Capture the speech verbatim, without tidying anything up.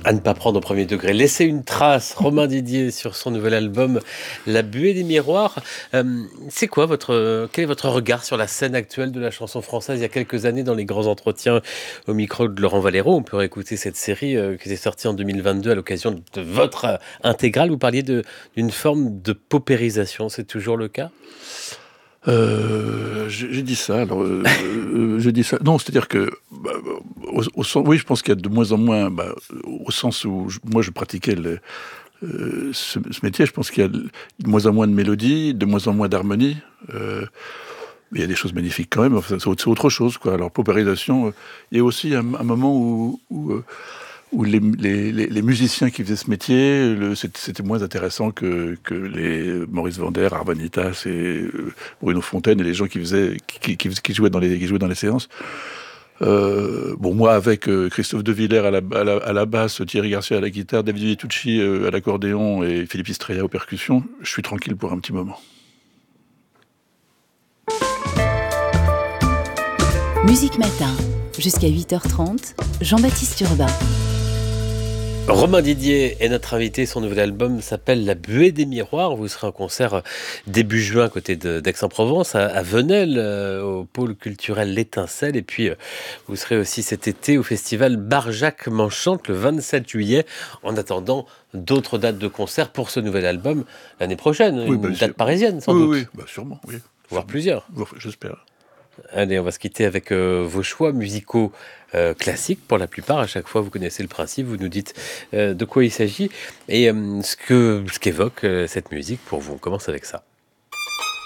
À ne pas prendre au premier degré. Laisser une trace, Romain Didier sur son nouvel album La Buée des Miroirs. Euh, c'est quoi votre, quel est votre regard sur la scène actuelle de la chanson française? Il y a quelques années, dans les grands entretiens au micro de Laurent Valero, on peut réécouter cette série euh, qui est sortie en deux mille vingt-deux à l'occasion de votre euh, intégrale. Vous parliez de, d'une forme de paupérisation. C'est toujours le cas? Euh, j'ai j'ai dit ça. Alors, euh, euh, j'ai dit ça. Non, c'est-à-dire que, bah, au, au sens, oui, je pense qu'il y a de moins en moins, bah, au sens où je- moi je pratiquais le, euh, ce, ce métier, je pense qu'il y a de moins en moins de mélodies, de moins en moins d'harmonie. Euh, mais il y a des choses magnifiques quand même. Enfin, c'est autre c'est autre chose, quoi. Alors, paupérisation, euh, il y a aussi un, un moment où, où, euh, où les, les, les, les musiciens qui faisaient ce métier, le, c'était, c'était moins intéressant que, que les Maurice Vander, Arbanitas et euh, Bruno Fontaine et les gens qui faisaient, qui, qui, qui jouaient dans les, qui jouaient dans les séances. Euh, bon, moi, avec euh, Christophe De Villers à la, à, la, à la basse, Thierry Garcia à la guitare, David Vitucci euh, à l'accordéon et Philippe Istria aux percussions, je suis tranquille pour un petit moment. Musique Matin, jusqu'à huit heures trente, Jean-Baptiste Urbain. Romain Didier est notre invité. Son nouvel album s'appelle La Buée des Miroirs. Vous serez en concert début juin à côté de, d'Aix-en-Provence, à, à Venelle, euh, au pôle culturel L'Étincelle. Et puis, euh, vous serez aussi cet été au festival Barjac m'enchante le vingt-sept juillet. En attendant d'autres dates de concert pour ce nouvel album l'année prochaine. Oui, Une bah, date parisienne, sans oui, doute. oui, bah, sûrement, oui. Voire Sûrement. plusieurs. J'espère. Allez, on va se quitter avec euh, vos choix musicaux euh, classiques pour la plupart. À chaque fois, vous connaissez le principe, vous nous dites euh, de quoi il s'agit et euh, ce que ce qu'évoque euh, cette musique pour vous. On commence avec ça.